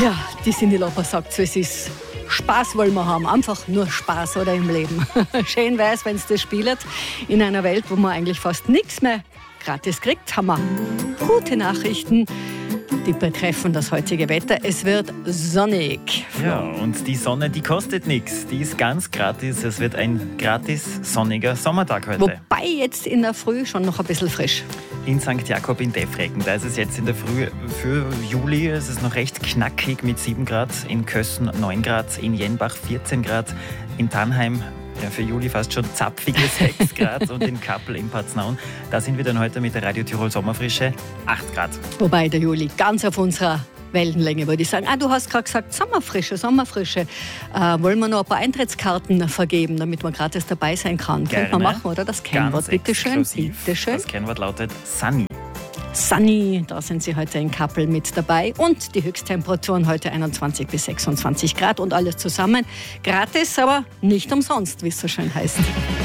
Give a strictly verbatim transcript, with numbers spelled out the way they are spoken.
Ja, die Cyndi Lauper sagt, es ist Spaß wollen wir haben, einfach nur Spaß oder im Leben. Schön weiß, wenn es das spielt. In einer Welt, wo man eigentlich fast nichts mehr gratis kriegt, haben wir gute Nachrichten. Die betreffen das heutige Wetter. Es wird sonnig. Ja, und die Sonne, die kostet nichts. Die ist ganz gratis. Es wird ein gratis sonniger Sommertag heute. Wobei jetzt in der Früh schon noch ein bisschen frisch. In Sankt Jakob in Deffrecken, da ist es jetzt in der Früh für Juli. Es ist noch recht knackig mit sieben Grad. In Kössen neun Grad, in Jenbach vierzehn Grad, in Tannheim ja, für Juli fast schon zapfige sechs Grad und in Kappel in Paznaun, da sind wir dann heute mit der Radio Tirol Sommerfrische acht Grad. Wobei der Juli ganz auf unserer Wellenlänge, würde ich sagen. Ah, du hast gerade gesagt, Sommerfrische, Sommerfrische. Äh, wollen wir noch ein paar Eintrittskarten vergeben, damit man gratis dabei sein kann? Gerne. Könnte man machen, oder? Das Kennwort, bitte schön. Bitte schön. Das Kennwort lautet Sunny. Sunny, da sind Sie heute in Kappel mit dabei. Und die Höchsttemperaturen heute einundzwanzig bis sechsundzwanzig Grad und alles zusammen gratis, aber nicht umsonst, wie es so schön heißt.